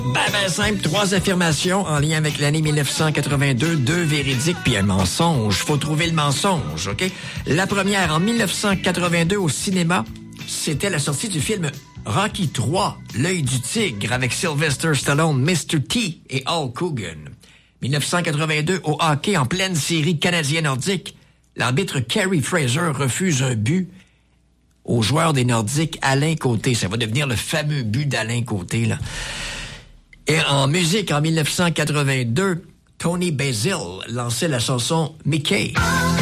Ben simple, 3 affirmations en lien avec l'année 1982, 2 véridiques puis un mensonge. Faut trouver le mensonge, OK? La première, en 1982 au cinéma, c'était la sortie du film Rocky 3, L'œil du tigre avec Sylvester Stallone, Mr. T et Hulk Hogan. 1982 au hockey en pleine série canadienne-nordique, l'arbitre Kerry Fraser refuse un but au joueur des Nordiques Alain Côté. Ça va devenir le fameux but d'Alain Côté, là. Et en musique, en 1982, Tony Basil lançait la chanson Mickey.